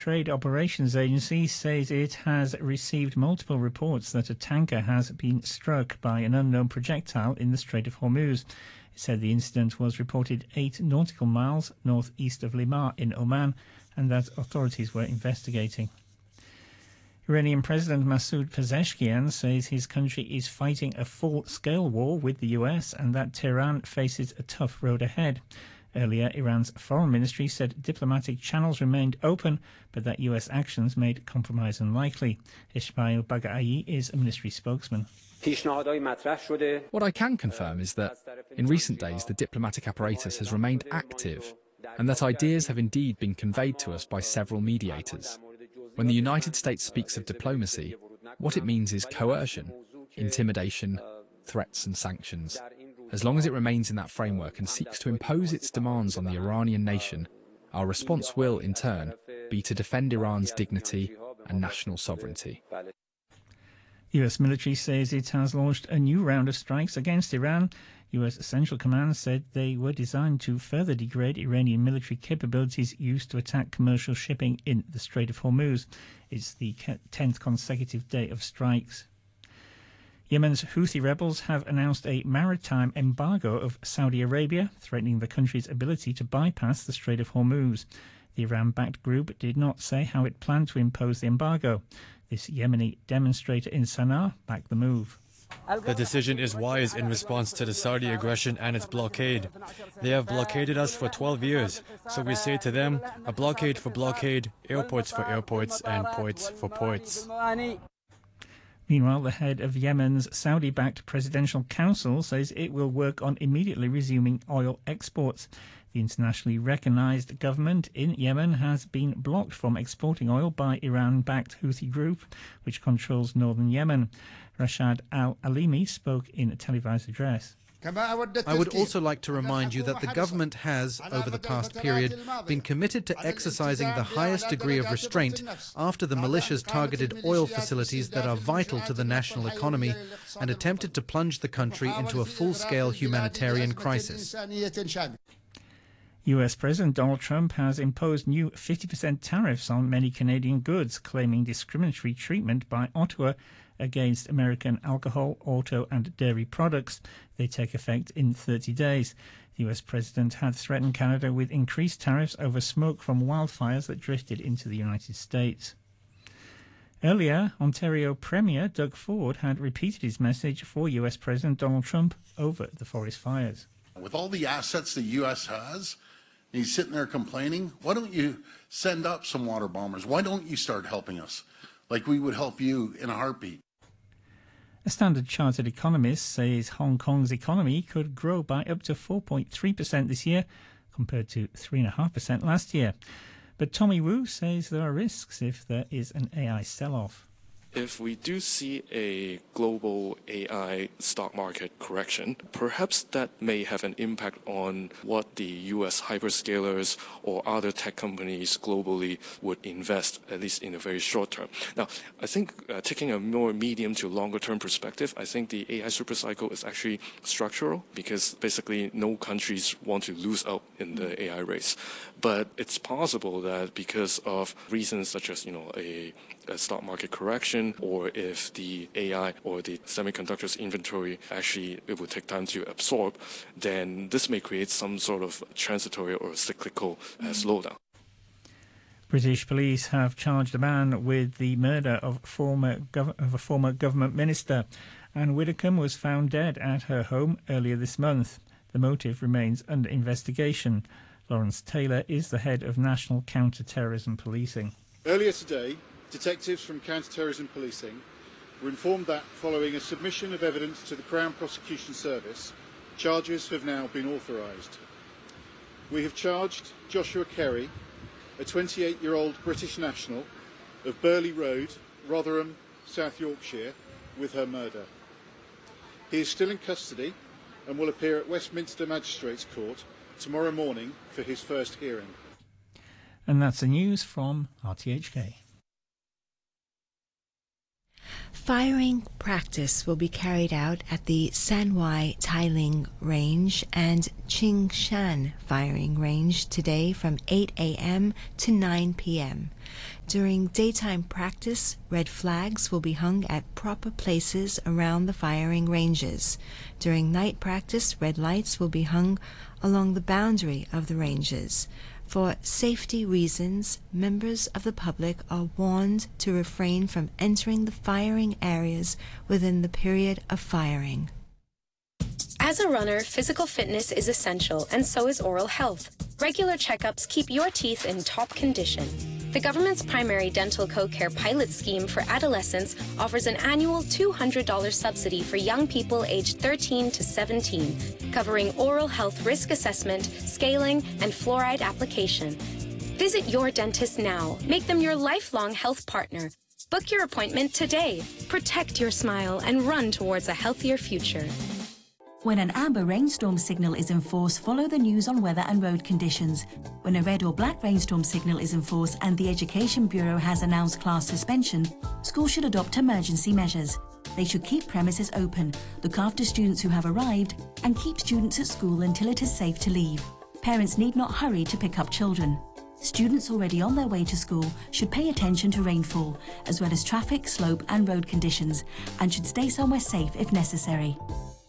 Trade Operations Agency says it has received multiple reports that a tanker has been struck by an unknown projectile in the Strait of Hormuz. It said the incident was reported 8 nautical miles northeast of Limar in Oman and that authorities were investigating. Iranian President Masoud Pezeshkian says his country is fighting a full-scale war with the US and that Tehran faces a tough road ahead. Earlier, Iran's foreign ministry said diplomatic channels remained open, but that US actions made compromise unlikely. Ismail Baghai is a ministry spokesman. What I can confirm is that in recent days the diplomatic apparatus has remained active and that ideas have indeed been conveyed to us by several mediators. When the United States speaks of diplomacy, what it means is coercion, intimidation, threats and sanctions. As long as it remains in that framework and seeks to impose its demands on the Iranian nation, our response will, in turn, be to defend Iran's dignity and national sovereignty. US military says it has launched a new round of strikes against Iran. US Central Command said they were designed to further degrade Iranian military capabilities used to attack commercial shipping in the Strait of Hormuz. It's the 10th consecutive day of strikes. Yemen's Houthi rebels have announced a maritime embargo of Saudi Arabia, threatening the country's ability to bypass the Strait of Hormuz. The Iran-backed group did not say how it planned to impose the embargo. This Yemeni demonstrator in Sana'a backed the move. The decision is wise in response to the Saudi aggression and its blockade. They have blockaded us for 12 years, so we say to them, a blockade for blockade, airports for airports, and ports for ports. Meanwhile, the head of Yemen's Saudi-backed Presidential Council says it will work on immediately resuming oil exports. The internationally recognized government in Yemen has been blocked from exporting oil by Iran-backed Houthi group, which controls northern Yemen. Rashad Al-Alimi spoke in a televised address. I would also like to remind you that the government has, over the past period, been committed to exercising the highest degree of restraint after the militias targeted oil facilities that are vital to the national economy and attempted to plunge the country into a full-scale humanitarian crisis. US President Donald Trump has imposed new 50% tariffs on many Canadian goods, claiming discriminatory treatment by Ottawa against American alcohol, auto and dairy products. They take effect in 30 days. The US president had threatened Canada with increased tariffs over smoke from wildfires that drifted into the United States. Earlier, Ontario Premier Doug Ford had repeated his message for US President Donald Trump over the forest fires. With all the assets the U.S. has, and he's sitting there complaining, why don't you send up some water bombers? Why don't you start helping us like we would help you in a heartbeat? A Standard Chartered economist says Hong Kong's economy could grow by up to 4.3% this year, compared to 3.5% last year. But Tommy Wu says there are risks if there is an AI sell-off. If we do see a global AI stock market correction, perhaps that may have an impact on what the US hyperscalers or other tech companies globally would invest, at least in the very short term. Now, I think taking a more medium to longer term perspective, I think the AI supercycle is actually structural because basically no countries want to lose out in the AI race. But it's possible that because of reasons such as, a stock market correction, or if the AI or the semiconductors inventory actually it will take time to absorb, then this may create some sort of transitory or cyclical slowdown. British police have charged a man with the murder of a former government minister. Anne Widdecombe was found dead at her home earlier this month. The motive remains under investigation. Lawrence Taylor is the head of National Counter-Terrorism Policing. Earlier today, detectives from Counter-Terrorism Policing were informed that following a submission of evidence to the Crown Prosecution Service, charges have now been authorised. We have charged Joshua Kerry, a 28-year-old British national of Burley Road, Rotherham, South Yorkshire, with her murder. He is still in custody and will appear at Westminster Magistrates Court tomorrow morning for his first hearing. And that's the news from RTHK. Firing practice will be carried out at the Sanwai Tailing Range and Qingshan Firing Range today from 8 a.m. to 9 p.m. During daytime practice, red flags will be hung at proper places around the firing ranges. During night practice, red lights will be hung along the boundary of the ranges. For safety reasons, members of the public are warned to refrain from entering the firing areas within the period of firing. As a runner, physical fitness is essential, and so is oral health. Regular checkups keep your teeth in top condition. The government's Primary Dental Co-Care pilot scheme for adolescents offers an annual $200 subsidy for young people aged 13 to 17, covering oral health risk assessment, scaling, and fluoride application. Visit your dentist now. Make them your lifelong health partner. Book your appointment today. Protect your smile and run towards a healthier future. When an amber rainstorm signal is in force, follow the news on weather and road conditions. When a red or black rainstorm signal is in force and the Education Bureau has announced class suspension, schools should adopt emergency measures. They should keep premises open, look after students who have arrived, and keep students at school until it is safe to leave. Parents need not hurry to pick up children. Students already on their way to school should pay attention to rainfall, as well as traffic, slope and road conditions, and should stay somewhere safe if necessary.